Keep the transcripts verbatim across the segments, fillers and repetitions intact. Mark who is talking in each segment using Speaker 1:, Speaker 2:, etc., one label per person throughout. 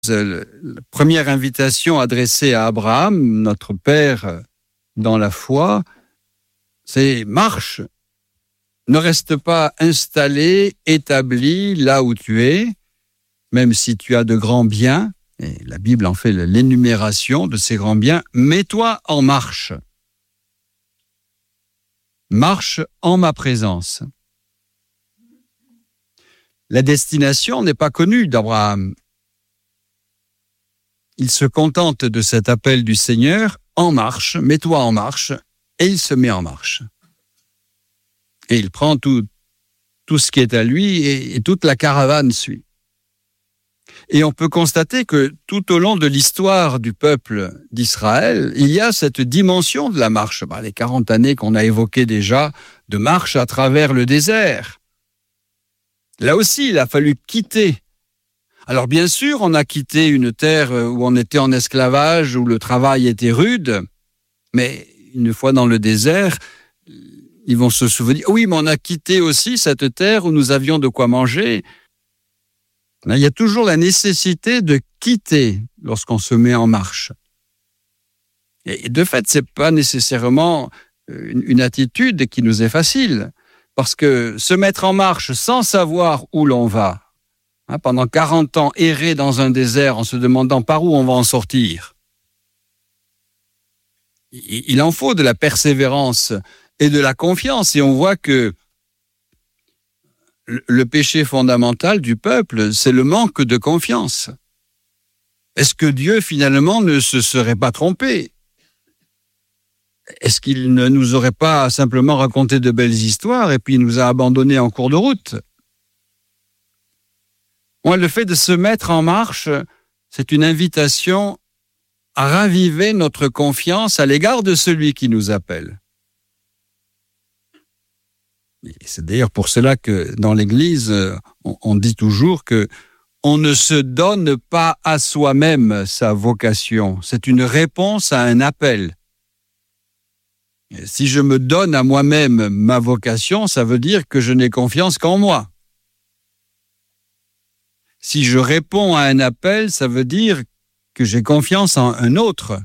Speaker 1: la première invitation adressée à Abraham, notre père dans la foi, c'est marche. Ne reste pas installé, établi là où tu es, même si tu as de grands biens, et la Bible en fait l'énumération de ces grands biens, mets-toi en marche. Marche en ma présence. La destination n'est pas connue d'Abraham. Il se contente de cet appel du Seigneur, en marche, mets-toi en marche, et il se met en marche. Et il prend tout, tout ce qui est à lui et, et toute la caravane suit. Et on peut constater que tout au long de l'histoire du peuple d'Israël, il y a cette dimension de la marche. Bah, les quarante années qu'on a évoquées déjà de marche à travers le désert. Là aussi, il a fallu quitter. Alors bien sûr, on a quitté une terre où on était en esclavage, où le travail était rude, mais une fois dans le désert, ils vont se souvenir, oui, mais on a quitté aussi cette terre où nous avions de quoi manger. Il y a toujours la nécessité de quitter lorsqu'on se met en marche. Et de fait, ce n'est pas nécessairement une, une attitude qui nous est facile, parce que se mettre en marche sans savoir où l'on va, hein, pendant quarante ans, errer dans un désert en se demandant par où on va en sortir, il en faut de la persévérance et de la confiance. Et on voit que le péché fondamental du peuple, c'est le manque de confiance. Est-ce que Dieu, finalement, ne se serait pas trompé? Est-ce qu'il ne nous aurait pas simplement raconté de belles histoires et puis nous a abandonnés en cours de route? Moi, le fait de se mettre en marche, c'est une invitation à raviver notre confiance à l'égard de celui qui nous appelle. Et c'est d'ailleurs pour cela que dans l'Église, on, on dit toujours que on ne se donne pas à soi-même sa vocation. C'est une réponse à un appel. Et si je me donne à moi-même ma vocation, ça veut dire que je n'ai confiance qu'en moi. Si je réponds à un appel, ça veut dire que j'ai confiance en un autre.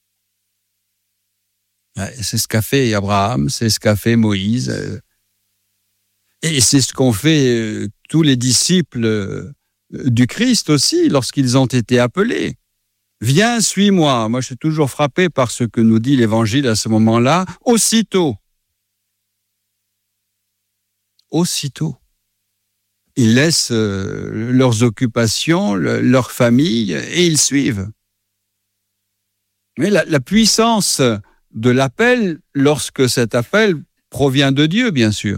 Speaker 1: C'est ce qu'a fait Abraham, c'est ce qu'a fait Moïse. Et c'est ce qu'ont fait euh, tous les disciples euh, du Christ aussi, lorsqu'ils ont été appelés. Viens, suis-moi. Moi, je suis toujours frappé par ce que nous dit l'Évangile à ce moment-là. Aussitôt. Aussitôt. Ils laissent euh, leurs occupations, le, leur famille, et ils suivent. Mais la, la puissance de l'appel, lorsque cet appel provient de Dieu, bien sûr.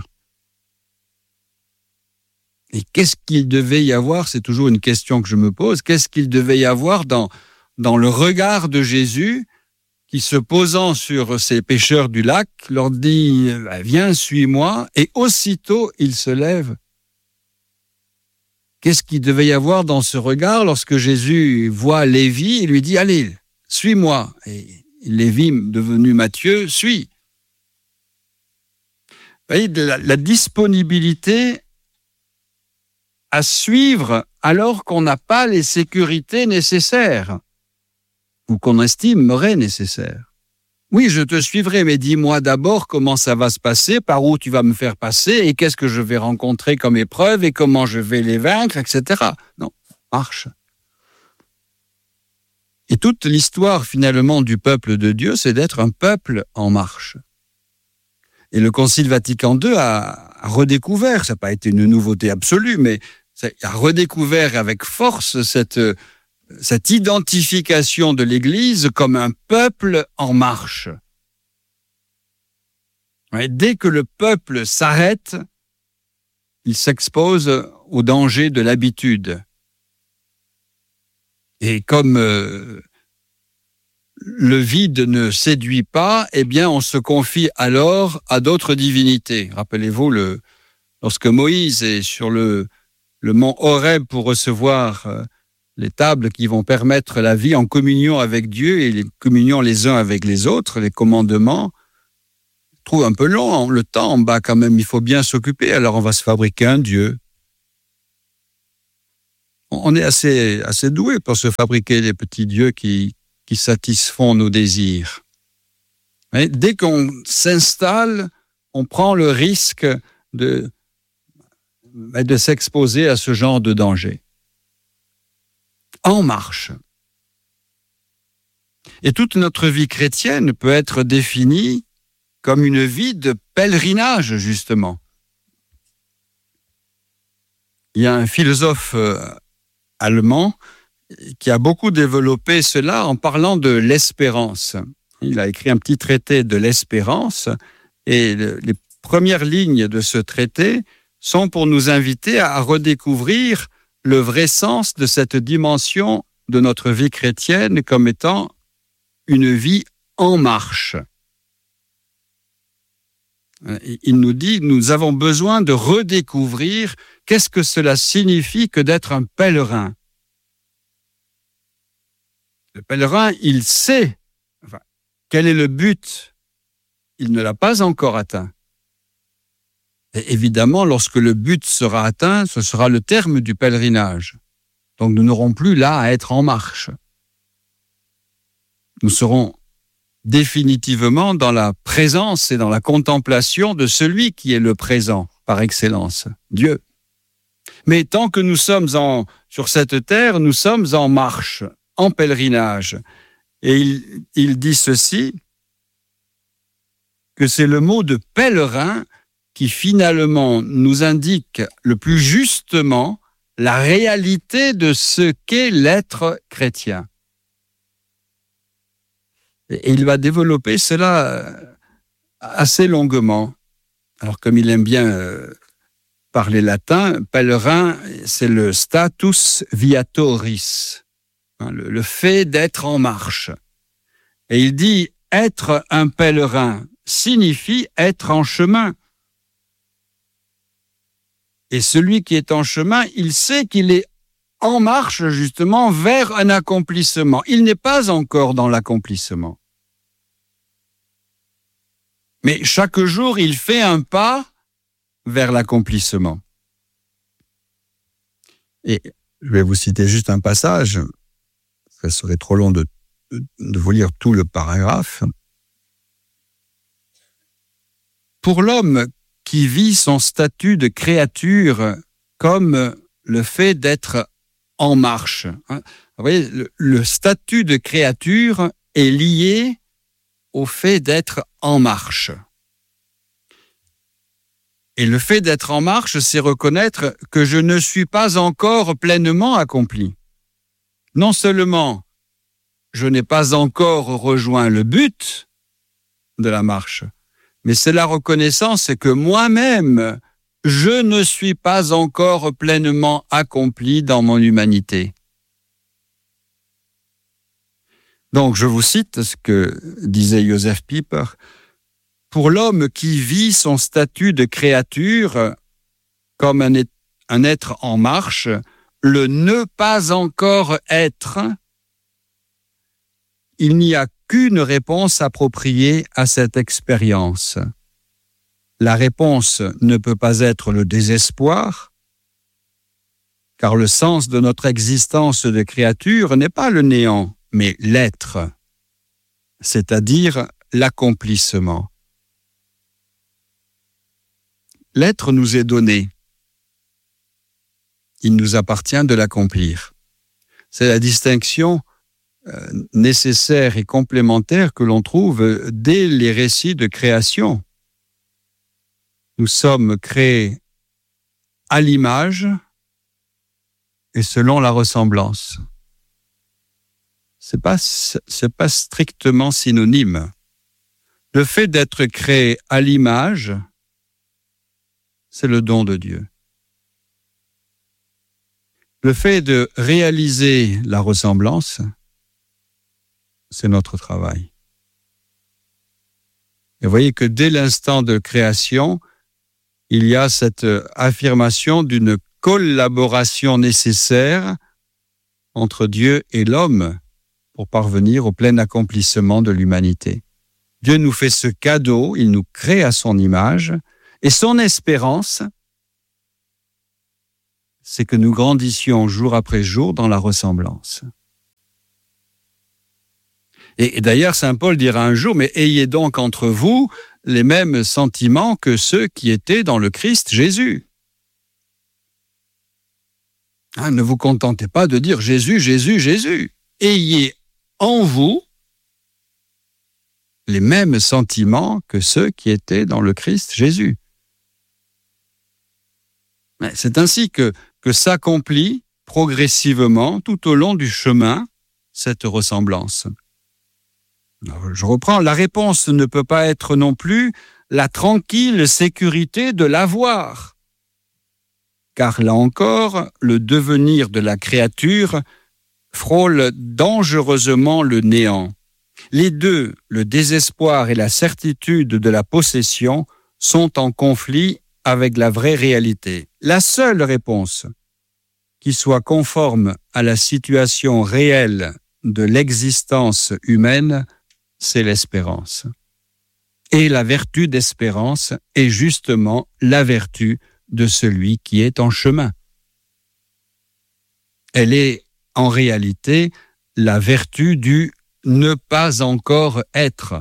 Speaker 1: Et qu'est-ce qu'il devait y avoir? C'est toujours une question que je me pose. Qu'est-ce qu'il devait y avoir dans, dans le regard de Jésus qui, se posant sur ces pêcheurs du lac, leur dit « Viens, suis-moi » et aussitôt, il se lève. Qu'est-ce qu'il devait y avoir dans ce regard lorsque Jésus voit Lévi et lui dit « Allez, suis-moi » et Lévi, devenu Matthieu, suit. Vous voyez, la, la disponibilité à suivre alors qu'on n'a pas les sécurités nécessaires ou qu'on estimerait nécessaires. Oui, je te suivrai, mais dis-moi d'abord comment ça va se passer, par où tu vas me faire passer et qu'est-ce que je vais rencontrer comme épreuve et comment je vais les vaincre, et cetera. Non, marche. Et toute l'histoire finalement du peuple de Dieu, c'est d'être un peuple en marche. Et le Concile Vatican deux a redécouvert, ça n'a pas été une nouveauté absolue, mais a redécouvert avec force cette, cette identification de l'Église comme un peuple en marche. Et dès que le peuple s'arrête, il s'expose au danger de l'habitude. Et comme euh, le vide ne séduit pas, eh bien, on se confie alors à d'autres divinités. Rappelez-vous, le, lorsque Moïse est sur le, le mont Horeb pour recevoir euh, les tables qui vont permettre la vie en communion avec Dieu et les communions les uns avec les autres, les commandements, je trouve un peu long, le temps en bas quand même, il faut bien s'occuper, alors on va se fabriquer un Dieu. On est assez, assez doué pour se fabriquer des petits dieux qui, qui satisfont nos désirs. Mais dès qu'on s'installe, on prend le risque de, de s'exposer à ce genre de danger. En marche. Et toute notre vie chrétienne peut être définie comme une vie de pèlerinage, justement. Il y a un philosophe allemand qui a beaucoup développé cela en parlant de l'espérance. Il a écrit un petit traité de l'espérance et les premières lignes de ce traité sont pour nous inviter à redécouvrir le vrai sens de cette dimension de notre vie chrétienne comme étant une vie en marche. Il nous dit, nous avons besoin de redécouvrir qu'est-ce que cela signifie que d'être un pèlerin. Le pèlerin, il sait enfin, quel est le but. Il ne l'a pas encore atteint. Et évidemment, lorsque le but sera atteint, ce sera le terme du pèlerinage. Donc nous n'aurons plus là à être en marche. Nous serons définitivement dans la présence et dans la contemplation de celui qui est le présent par excellence, Dieu. Mais tant que nous sommes en, sur cette terre, nous sommes en marche, en pèlerinage. Et il, il dit ceci, que c'est le mot de pèlerin qui finalement nous indique le plus justement la réalité de ce qu'est l'être chrétien. Et il va développer cela assez longuement. Alors, comme il aime bien euh, parler latin, pèlerin, c'est le status viatoris, hein, le, le fait d'être en marche. Et il dit, être un pèlerin signifie être en chemin. Et celui qui est en chemin, il sait qu'il est en marche justement vers un accomplissement. Il n'est pas encore dans l'accomplissement. Mais chaque jour, il fait un pas vers l'accomplissement. Et je vais vous citer juste un passage. Ça serait trop long de, de vous lire tout le paragraphe. Pour l'homme qui vit son statut de créature comme le fait d'être en marche. Vous voyez, le, le statut de créature est lié au fait d'être en marche. Et le fait d'être en marche, c'est reconnaître que je ne suis pas encore pleinement accompli. Non seulement je n'ai pas encore rejoint le but de la marche, mais c'est la reconnaissance que moi-même, je ne suis pas encore pleinement accompli dans mon humanité. Donc, je vous cite ce que disait Joseph Pieper. Pour l'homme qui vit son statut de créature comme un, un être en marche, le ne pas encore être, il n'y a qu'une réponse appropriée à cette expérience. La réponse ne peut pas être le désespoir, car le sens de notre existence de créature n'est pas le néant, mais l'être, c'est-à-dire l'accomplissement. L'être nous est donné. Il nous appartient de l'accomplir. C'est la distinction euh, nécessaire et complémentaire que l'on trouve dès les récits de création. Nous sommes créés à l'image et selon la ressemblance. C'est pas, c'est pas strictement synonyme. Le fait d'être créé à l'image, c'est le don de Dieu. Le fait de réaliser la ressemblance, c'est notre travail. Et vous voyez que dès l'instant de création, il y a cette affirmation d'une collaboration nécessaire entre Dieu et l'homme pour parvenir au plein accomplissement de l'humanité. Dieu nous fait ce cadeau, il nous crée à son image, et son espérance, c'est que nous grandissions jour après jour dans la ressemblance. Et, et d'ailleurs, saint Paul dira un jour, mais ayez donc entre vous les mêmes sentiments que ceux qui étaient dans le Christ Jésus. Hein, ne vous contentez pas de dire Jésus, Jésus, Jésus. Ayez en vous les mêmes sentiments que ceux qui étaient dans le Christ Jésus. C'est ainsi que, que s'accomplit progressivement tout au long du chemin cette ressemblance. Alors, je reprends, la réponse ne peut pas être non plus la tranquille sécurité de l'avoir. Car là encore, le devenir de la créature frôle dangereusement le néant. Les deux, le désespoir et la certitude de la possession, sont en conflit avec la vraie réalité. La seule réponse qui soit conforme à la situation réelle de l'existence humaine, c'est l'espérance. Et la vertu d'espérance est justement la vertu de celui qui est en chemin. Elle est en réalité la vertu du ne pas encore être.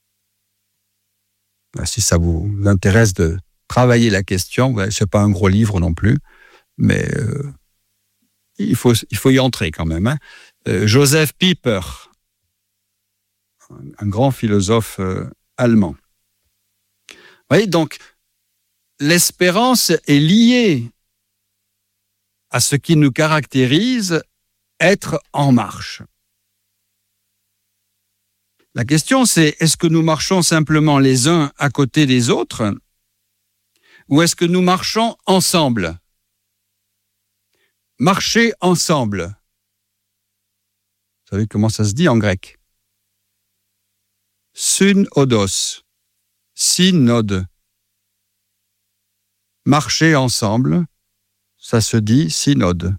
Speaker 1: Si ça vous intéresse de travailler la question, ce n'est pas un gros livre non plus, mais euh, il, faut, il faut y entrer quand même. Hein. Euh, Joseph Pieper, un grand philosophe euh, allemand. Vous voyez, donc, l'espérance est liée à ce qui nous caractérise, être en marche. La question, c'est est-ce que nous marchons simplement les uns à côté des autres ou est-ce que nous marchons ensemble? Marcher ensemble. Vous savez comment ça se dit en grec? Synodos, synode. Marcher ensemble, ça se dit synode.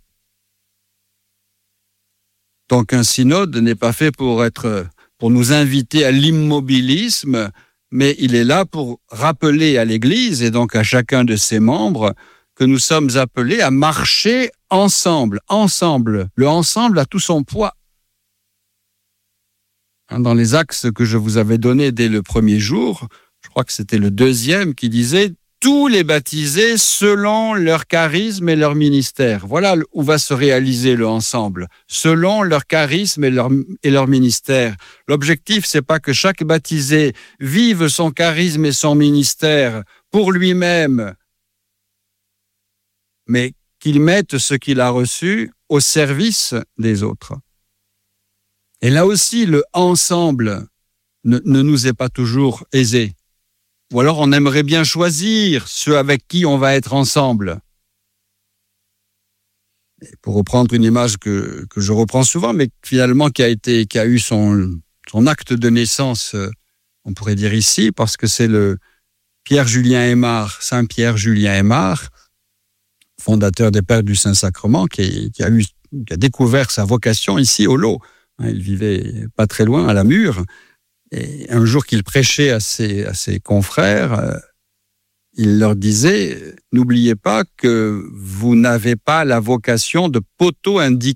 Speaker 1: Donc un synode n'est pas fait pour être, pour nous inviter à l'immobilisme, mais il est là pour rappeler à l'Église et donc à chacun de ses membres que nous sommes appelés à marcher ensemble, ensemble. Le ensemble a tout son poids. Dans les axes que je vous avais donnés dès le premier jour, je crois que c'était le deuxième qui disait tous les baptisés selon leur charisme et leur ministère. Voilà où va se réaliser le ensemble, selon leur charisme et leur, et leur ministère. L'objectif, c'est pas que chaque baptisé vive son charisme et son ministère pour lui-même, mais qu'il mette ce qu'il a reçu au service des autres. Et là aussi, le ensemble ne, ne nous est pas toujours aisé. Ou alors on aimerait bien choisir ceux avec qui on va être ensemble. Et pour reprendre une image que, que je reprends souvent, mais finalement qui a, été, qui a eu son, son acte de naissance, on pourrait dire ici, parce que c'est le Pierre-Julien Aymar, Saint-Pierre Julien Aymar, fondateur des Pères du Saint-Sacrement, qui, qui, a eu, qui a découvert sa vocation ici au Lot. Il vivait pas très loin, à la Mure. Et un jour qu'il prêchait à ses, à ses confrères, euh, il leur disait « N'oubliez pas que vous n'avez pas la vocation de poteau-indicateur. »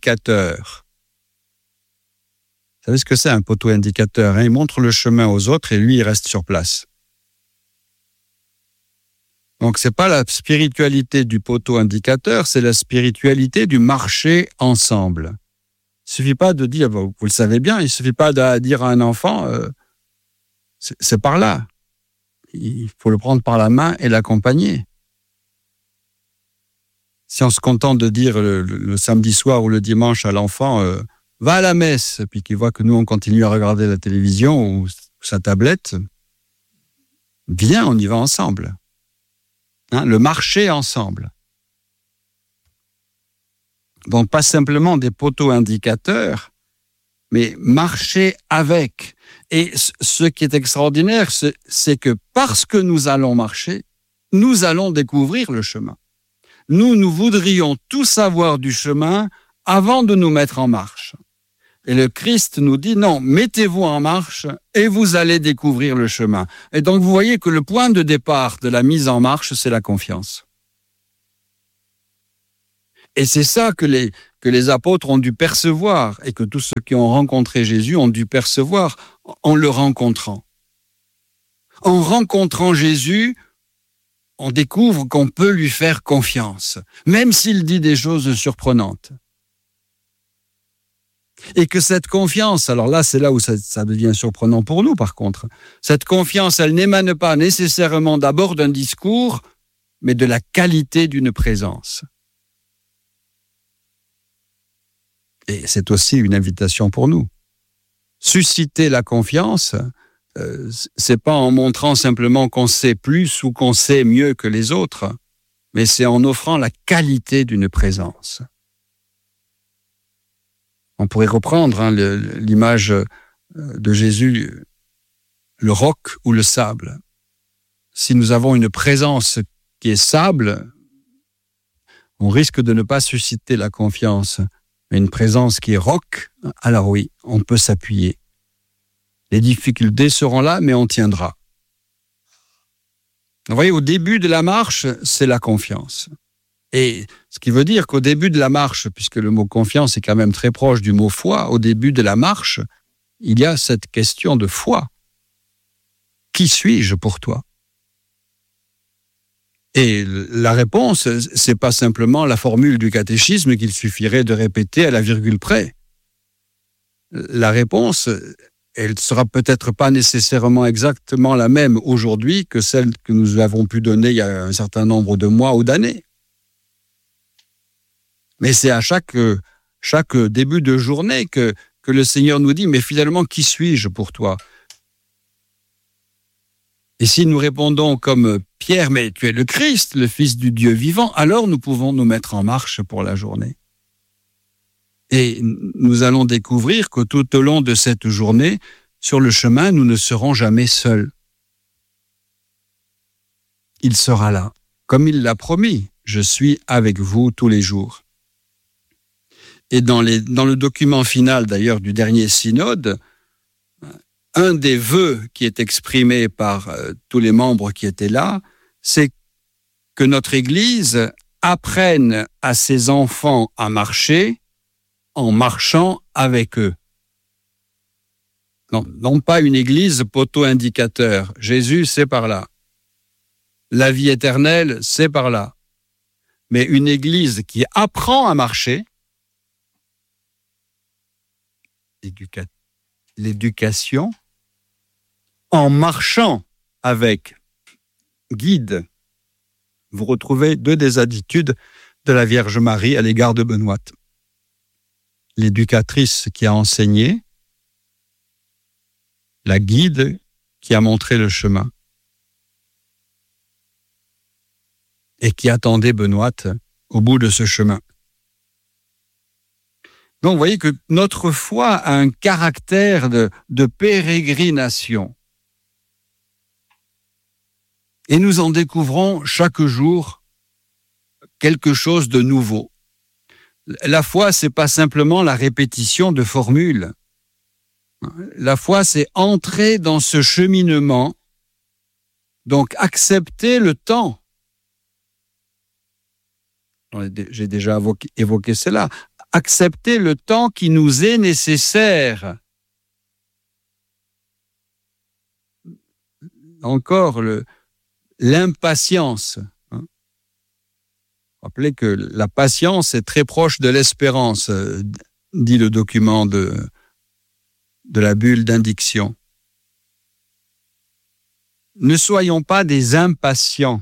Speaker 1: Vous savez ce que c'est un poteau-indicateur, hein? Il montre le chemin aux autres et lui, il reste sur place. Donc, ce n'est pas la spiritualité du poteau-indicateur, c'est la spiritualité du marcher ensemble. Il ne suffit pas de dire, vous le savez bien, il ne suffit pas de dire à un enfant, euh, c'est, c'est par là. Il faut le prendre par la main et l'accompagner. Si on se contente de dire le, le, le samedi soir ou le dimanche à l'enfant, euh, va à la messe, puis qu'il voit que nous, on continue à regarder la télévision ou sa tablette, viens, on y va ensemble. Hein, le marcher ensemble. Donc, pas simplement des poteaux indicateurs, mais marcher avec. Et ce qui est extraordinaire, c'est, c'est que parce que nous allons marcher, nous allons découvrir le chemin. Nous, nous voudrions tout savoir du chemin avant de nous mettre en marche. Et le Christ nous dit, non, mettez-vous en marche et vous allez découvrir le chemin. Et donc, vous voyez que le point de départ de la mise en marche, c'est la confiance. Et c'est ça que les, que les apôtres ont dû percevoir et que tous ceux qui ont rencontré Jésus ont dû percevoir en le rencontrant. En rencontrant Jésus, on découvre qu'on peut lui faire confiance, même s'il dit des choses surprenantes. Et que cette confiance, alors là, c'est là où ça, ça devient surprenant pour nous, par contre. Cette confiance, elle n'émane pas nécessairement d'abord d'un discours, mais de la qualité d'une présence. Et c'est aussi une invitation pour nous. Susciter la confiance, euh, c'est pas en montrant simplement qu'on sait plus ou qu'on sait mieux que les autres, mais c'est en offrant la qualité d'une présence. On pourrait reprendre hein, le, l'image de Jésus, le roc ou le sable. Si nous avons une présence qui est sable, on risque de ne pas susciter la confiance. Mais une présence qui est roc, alors oui, on peut s'appuyer. Les difficultés seront là, mais on tiendra. Vous voyez, au début de la marche, c'est la confiance. Et ce qui veut dire qu'au début de la marche, puisque le mot confiance est quand même très proche du mot foi, au début de la marche, il y a cette question de foi. Qui suis-je pour toi? Et la réponse, c'est pas simplement la formule du catéchisme qu'il suffirait de répéter à la virgule près. La réponse, elle sera peut-être pas nécessairement exactement la même aujourd'hui que celle que nous avons pu donner il y a un certain nombre de mois ou d'années. Mais c'est à chaque, chaque début de journée que, que le Seigneur nous dit, mais finalement, qui suis-je pour toi? Et si nous répondons comme Pierre, mais tu es le Christ, le Fils du Dieu vivant, alors nous pouvons nous mettre en marche pour la journée. Et nous allons découvrir que tout au long de cette journée, sur le chemin, nous ne serons jamais seuls. Il sera là, comme il l'a promis, je suis avec vous tous les jours. Et dans, les, dans le document final, d'ailleurs, du dernier synode, un des vœux qui est exprimé par euh, tous les membres qui étaient là, c'est que notre Église apprenne à ses enfants à marcher en marchant avec eux. Non, non pas une Église poteau-indicateur. Jésus, c'est par là. La vie éternelle, c'est par là. Mais une Église qui apprend à marcher, Éduca- l'éducation, en marchant avec guide. Vous retrouvez deux des attitudes de la Vierge Marie à l'égard de Benoît. L'éducatrice qui a enseigné, la guide qui a montré le chemin et qui attendait Benoît au bout de ce chemin. Donc, vous voyez que notre foi a un caractère de, de pérégrination. Et nous en découvrons chaque jour quelque chose de nouveau. La foi, c'est pas simplement la répétition de formules. La foi, c'est entrer dans ce cheminement, donc accepter le temps. J'ai déjà évoqué, évoqué cela. Accepter le temps qui nous est nécessaire. Encore le, l'impatience. Hein. Rappelez que la patience est très proche de l'espérance, dit le document de, de la bulle d'indiction. Ne soyons pas des impatients.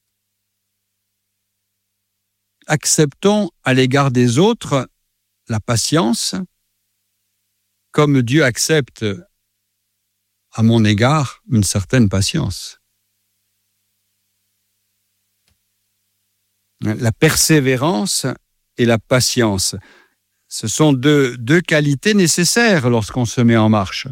Speaker 1: Acceptons à l'égard des autres la patience, comme Dieu accepte à mon égard une certaine patience. La persévérance et la patience, ce sont deux, deux qualités nécessaires lorsqu'on se met en marche.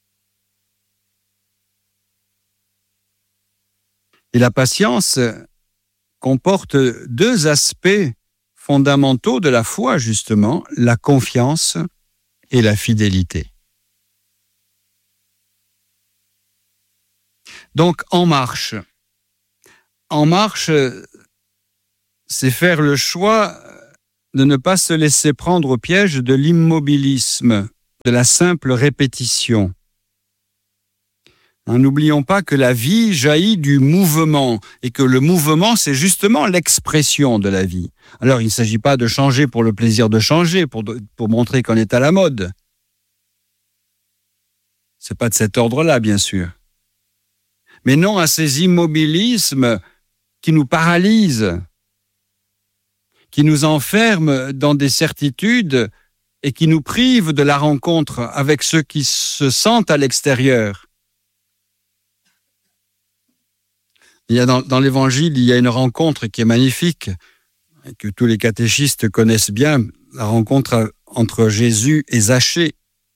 Speaker 1: Et la patience comporte deux aspects fondamentaux de la foi, justement, la confiance et la fidélité. Donc, en marche. En marche, c'est faire le choix de ne pas se laisser prendre au piège de l'immobilisme, de la simple répétition. N'oublions pas que la vie jaillit du mouvement et que le mouvement, c'est justement l'expression de la vie. Alors, il ne s'agit pas de changer pour le plaisir de changer, pour, pour montrer qu'on est à la mode. C'est pas de cet ordre-là, bien sûr. Mais non à ces immobilismes qui nous paralysent, qui nous enferment dans des certitudes et qui nous privent de la rencontre avec ceux qui se sentent à l'extérieur. Il y a dans, dans l'Évangile, il y a une rencontre qui est magnifique, que tous les catéchistes connaissent bien, la rencontre entre Jésus et Zachée.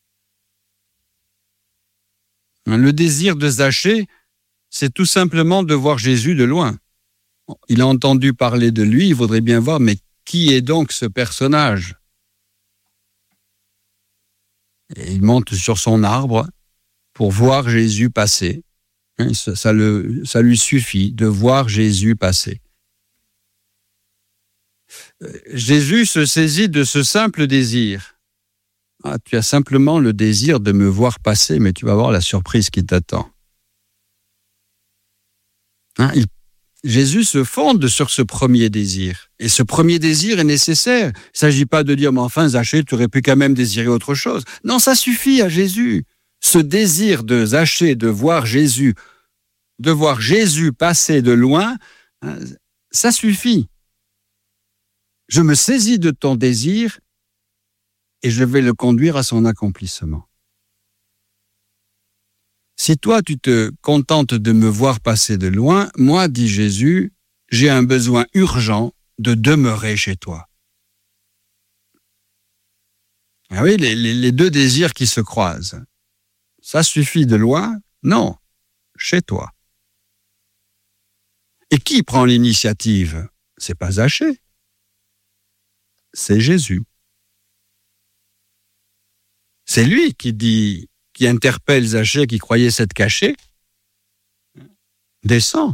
Speaker 1: Le désir de Zachée, c'est tout simplement de voir Jésus de loin. Il a entendu parler de lui, il voudrait bien voir, mais qui est donc ce personnage? Et il monte sur son arbre pour voir Jésus passer. Ça, ça, le, ça lui suffit de voir Jésus passer. Jésus se saisit de ce simple désir. Ah, tu as simplement le désir de me voir passer, mais tu vas voir la surprise qui t'attend. Hein, il, Jésus se fonde sur ce premier désir. Et ce premier désir est nécessaire. Il ne s'agit pas de dire, mais enfin, Zachée, tu aurais pu quand même désirer autre chose. Non, ça suffit à Jésus. Ce désir de Zachée de voir Jésus, de voir Jésus passer de loin, ça suffit. Je me saisis de ton désir et je vais le conduire à son accomplissement. Si toi, tu te contentes de me voir passer de loin, moi, dit Jésus, j'ai un besoin urgent de demeurer chez toi. Ah oui, les, les, les deux désirs qui se croisent. Ça suffit de loin? Non, chez toi. Et qui prend l'initiative? C'est pas Zachée, c'est Jésus. C'est lui qui dit, qui interpelle Zachée qui croyait s'être caché. Descends.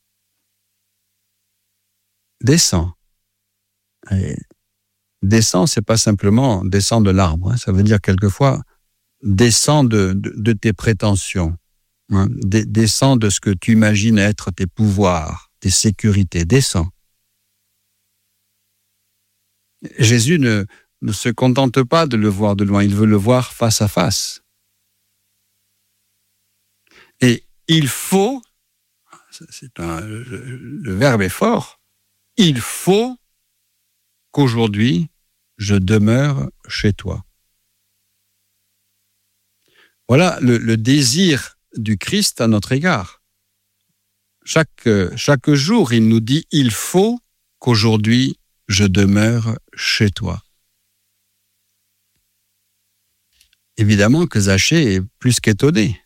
Speaker 1: Descends. Et descends, c'est pas simplement descends de l'arbre, hein. Ça veut dire quelquefois descends de, de, de tes prétentions, hein. Descends de ce que tu imagines être tes pouvoirs, tes sécurités. Descends. Jésus ne, ne se contente pas de le voir de loin, il veut le voir face à face. Et il faut, c'est un, le, le verbe est fort, il faut qu'aujourd'hui je demeure chez toi. Voilà le, le désir du Christ à notre égard. Chaque, chaque jour, il nous dit, il faut qu'aujourd'hui je demeure chez toi. Évidemment que Zachée est plus qu'étonné.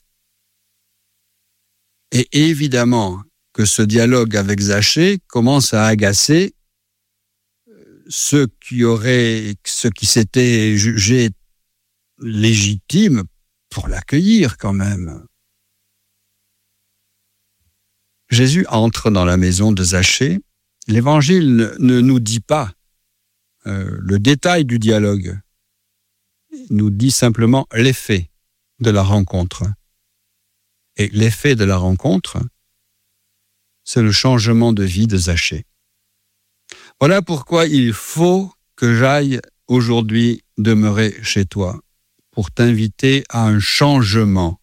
Speaker 1: Et évidemment que ce dialogue avec Zachée commence à agacer ceux qui auraient, ceux qui s'étaient jugés légitimes pour l'accueillir quand même. Jésus entre dans la maison de Zachée. L'Évangile ne nous dit pas euh, le détail du dialogue. Il nous dit simplement l'effet de la rencontre. Et l'effet de la rencontre, c'est le changement de vie de Zachée. Voilà pourquoi il faut que j'aille aujourd'hui demeurer chez toi, pour t'inviter à un changement,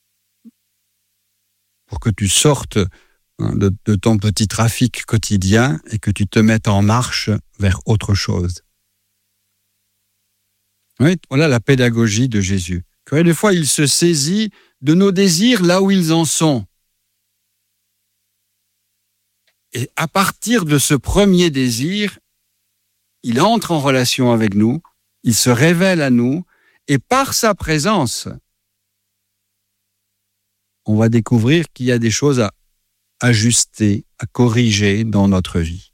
Speaker 1: pour que tu sortes de, de ton petit trafic quotidien et que tu te mettes en marche vers autre chose. Oui, voilà la pédagogie de Jésus. Des fois, il se saisit de nos désirs là où ils en sont. Et à partir de ce premier désir, il entre en relation avec nous, il se révèle à nous, et par sa présence, on va découvrir qu'il y a des choses à ajuster, à corriger dans notre vie.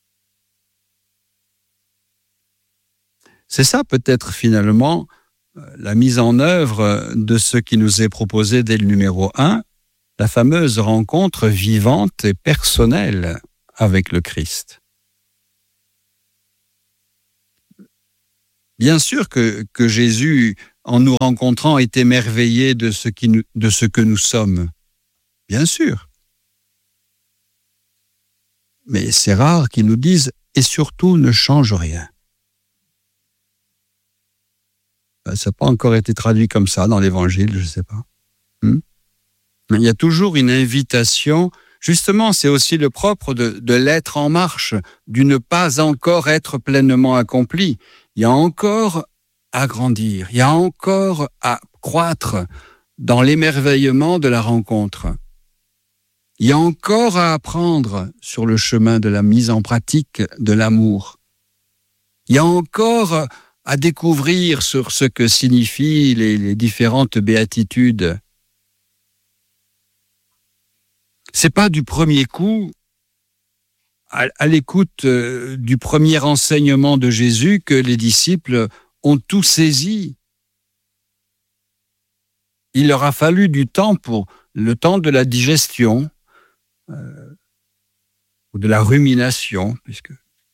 Speaker 1: C'est ça peut-être finalement la mise en œuvre de ce qui nous est proposé dès le numéro un, la fameuse rencontre vivante et personnelle avec le Christ. Bien sûr que, que Jésus, en nous rencontrant, est émerveillé de ce, qui nous, de ce que nous sommes. Bien sûr. Mais c'est rare qu'ils nous disent « et surtout ne change rien ». Ça n'a pas encore été traduit comme ça dans l'Évangile, je ne sais pas. Hmm? Il y a toujours une invitation. Justement, c'est aussi le propre de, de l'être en marche, du ne pas encore être pleinement accompli. Il y a encore à grandir, il y a encore à croître dans l'émerveillement de la rencontre. Il y a encore à apprendre sur le chemin de la mise en pratique de l'amour. Il y a encore à découvrir sur ce que signifient les, les différentes béatitudes. C'est pas du premier coup, à, à l'écoute euh, du premier enseignement de Jésus, que les disciples ont tout saisi. Il leur a fallu du temps pour le temps de la digestion, euh, ou de la rumination, puisque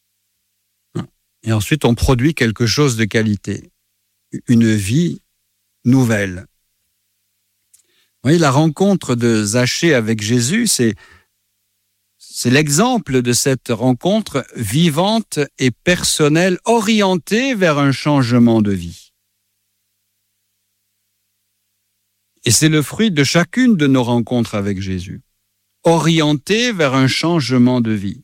Speaker 1: et ensuite on produit quelque chose de qualité, une vie nouvelle. Vous voyez, la rencontre de Zachée avec Jésus, c'est, c'est l'exemple de cette rencontre vivante et personnelle, orientée vers un changement de vie. Et c'est le fruit de chacune de nos rencontres avec Jésus, orientée vers un changement de vie.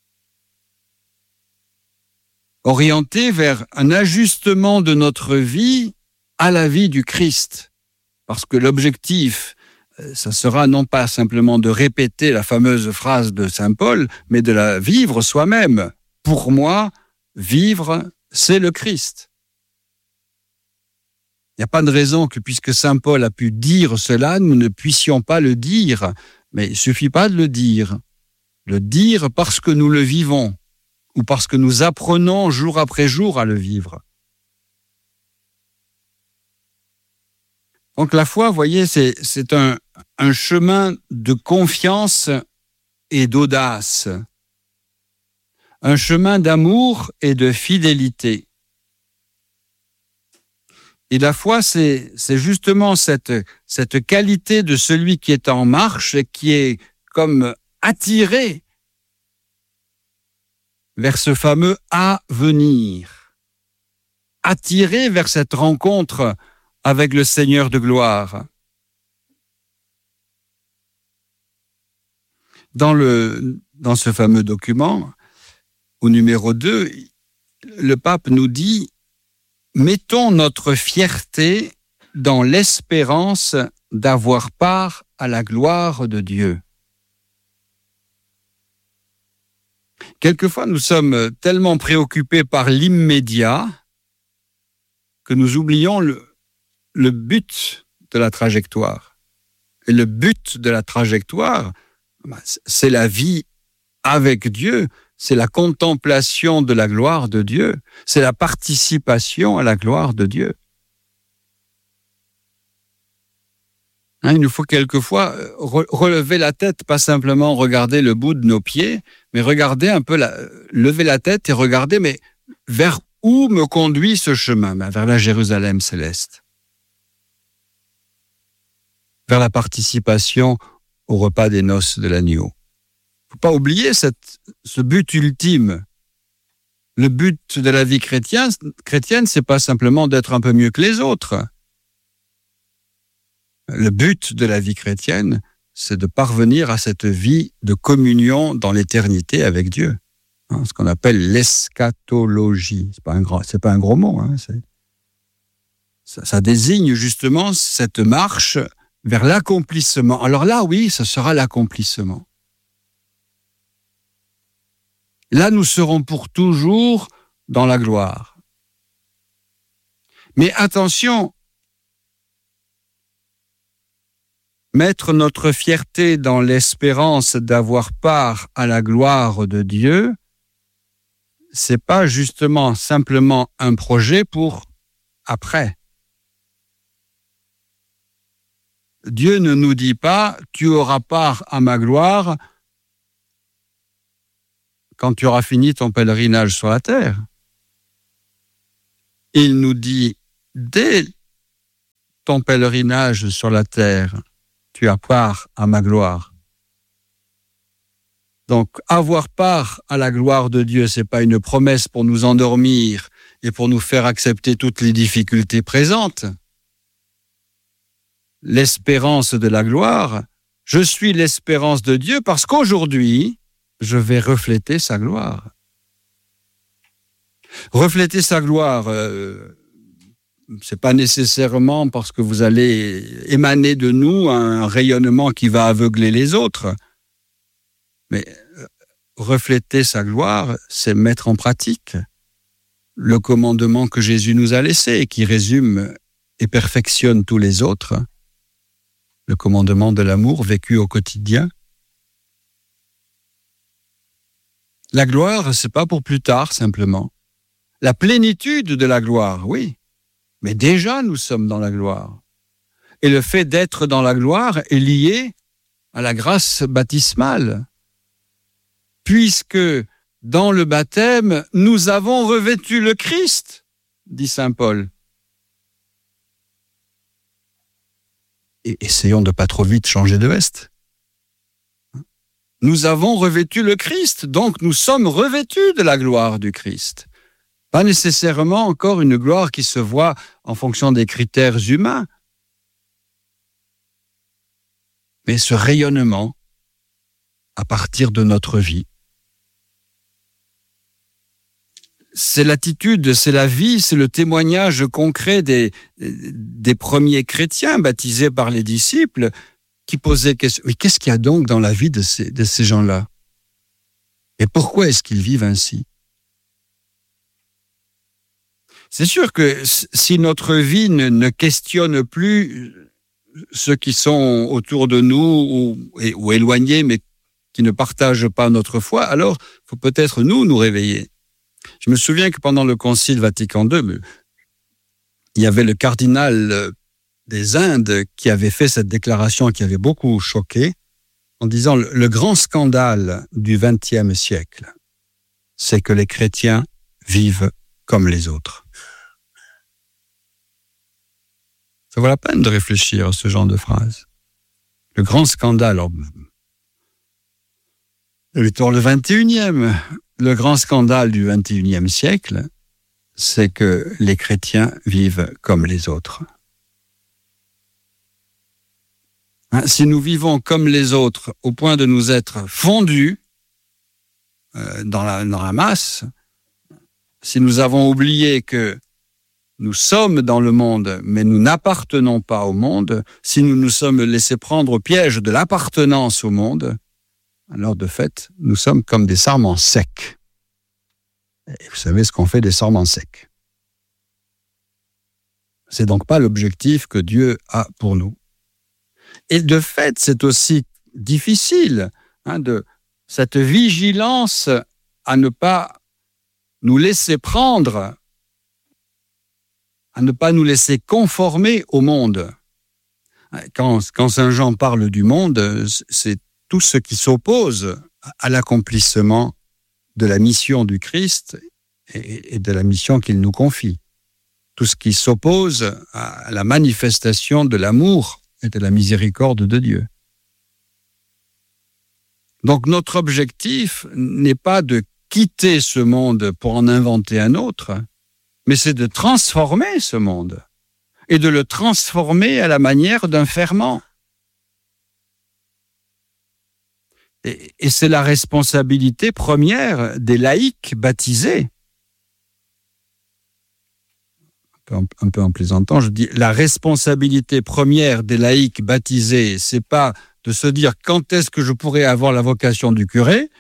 Speaker 1: Orienté vers un ajustement de notre vie à la vie du Christ. Parce que l'objectif, ça sera non pas simplement de répéter la fameuse phrase de saint Paul, mais de la vivre soi-même. Pour moi, vivre, c'est le Christ. Il n'y a pas de raison que, puisque saint Paul a pu dire cela, nous ne puissions pas le dire. Mais il ne suffit pas de le dire. Le dire parce que nous le vivons, ou parce que nous apprenons jour après jour à le vivre. Donc la foi, vous voyez, c'est, c'est un, un chemin de confiance et d'audace, un chemin d'amour et de fidélité. Et la foi, c'est, c'est justement cette, cette qualité de celui qui est en marche et qui est comme attiré vers ce fameux « à venir », attiré vers cette rencontre avec le Seigneur de gloire. Dans, le, dans ce fameux document, au numéro deux, le pape nous dit « Mettons notre fierté dans l'espérance d'avoir part à la gloire de Dieu ». Quelquefois, nous sommes tellement préoccupés par l'immédiat que nous oublions le, le but de la trajectoire. Et le but de la trajectoire, c'est la vie avec Dieu, c'est la contemplation de la gloire de Dieu, c'est la participation à la gloire de Dieu. Hein, il nous faut quelquefois relever la tête, pas simplement regarder le bout de nos pieds, mais regarder un peu, la, lever la tête et regarder, mais vers où me conduit ce chemin? Ben, vers la Jérusalem céleste. Vers la participation au repas des noces de l'agneau. Il ne faut pas oublier cette, ce but ultime. Le but de la vie chrétienne, chrétienne, c'est pas simplement d'être un peu mieux que les autres. Le but de la vie chrétienne, c'est de parvenir à cette vie de communion dans l'éternité avec Dieu. Hein, ce qu'on appelle l'eschatologie. C'est pas un grand, c'est pas un gros mot. Hein, c'est, ça, ça désigne justement cette marche vers l'accomplissement. Alors là, oui, ce sera l'accomplissement. Là, nous serons pour toujours dans la gloire. Mais attention, mettre notre fierté dans l'espérance d'avoir part à la gloire de Dieu, c'est pas justement simplement un projet pour après. Dieu ne nous dit pas « tu auras part à ma gloire » quand tu auras fini ton pèlerinage sur la terre. Il nous dit, dès ton pèlerinage sur la terre, tu as part à ma gloire. Donc, avoir part à la gloire de Dieu, c'est pas une promesse pour nous endormir et pour nous faire accepter toutes les difficultés présentes. L'espérance de la gloire, je suis l'espérance de Dieu parce qu'aujourd'hui, je vais refléter sa gloire. Refléter sa gloire, euh, c'est pas nécessairement parce que vous allez émaner de nous un rayonnement qui va aveugler les autres. Mais refléter sa gloire, c'est mettre en pratique le commandement que Jésus nous a laissé et qui résume et perfectionne tous les autres. Le commandement de l'amour vécu au quotidien. La gloire, c'est pas pour plus tard, simplement. La plénitude de la gloire, oui. Mais déjà, nous sommes dans la gloire. Et le fait d'être dans la gloire est lié à la grâce baptismale. Puisque dans le baptême, nous avons revêtu le Christ, dit saint Paul. Et essayons de pas trop vite changer de veste. Nous avons revêtu le Christ, donc nous sommes revêtus de la gloire du Christ. Pas nécessairement encore une gloire qui se voit en fonction des critères humains, mais ce rayonnement à partir de notre vie. C'est l'attitude, c'est la vie, c'est le témoignage concret des, des premiers chrétiens baptisés par les disciples qui posaient question. Mais qu'est-ce qu'il y a donc dans la vie de ces, de ces gens-là? Et pourquoi est-ce qu'ils vivent ainsi? C'est sûr que si notre vie ne, ne questionne plus ceux qui sont autour de nous ou, ou éloignés, mais qui ne partagent pas notre foi, alors il faut peut-être nous nous réveiller. Je me souviens que pendant le Concile Vatican deux, il y avait le cardinal des Indes qui avait fait cette déclaration qui avait beaucoup choqué, en disant le, le grand scandale du vingtième siècle, c'est que les chrétiens vivent comme les autres. Ça vaut la peine de réfléchir à ce genre de phrase. Le grand scandale, alors, le vingt et unième, le grand scandale du vingt et unième siècle, c'est que les chrétiens vivent comme les autres. Hein, si nous vivons comme les autres au point de nous être fondus euh, dans la, dans la masse, si nous avons oublié que nous sommes dans le monde, mais nous n'appartenons pas au monde, si nous nous sommes laissés prendre au piège de l'appartenance au monde, alors de fait, nous sommes comme des sarments secs. Et vous savez ce qu'on fait des sarments secs. C'est donc pas l'objectif que Dieu a pour nous. Et de fait, c'est aussi difficile hein, de cette vigilance à ne pas nous laisser prendre, à ne pas nous laisser conformer au monde. Quand, quand saint Jean parle du monde, c'est tout ce qui s'oppose à l'accomplissement de la mission du Christ et de la mission qu'il nous confie. Tout ce qui s'oppose à la manifestation de l'amour et de la miséricorde de Dieu. Donc notre objectif n'est pas de quitter ce monde pour en inventer un autre, mais c'est de transformer ce monde et de le transformer à la manière d'un ferment. Et, et c'est la responsabilité première des laïcs baptisés. Un peu, un peu en plaisantant, je dis la responsabilité première des laïcs baptisés, c'est pas de se dire quand est-ce que je pourrais avoir la vocation du curé,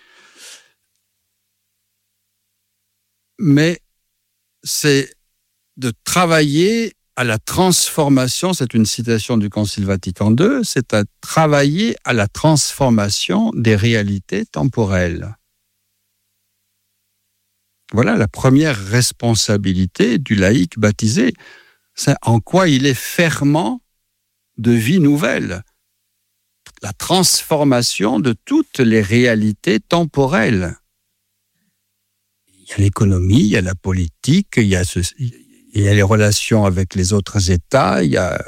Speaker 1: mais c'est de travailler à la transformation, c'est une citation du Concile Vatican deux, c'est à travailler à la transformation des réalités temporelles. Voilà la première responsabilité du laïc baptisé, c'est en quoi il est ferment de vie nouvelle. La transformation de toutes les réalités temporelles. Il y a l'économie, il y a la politique, il y a, ce, il il y a les relations avec les autres États, il y a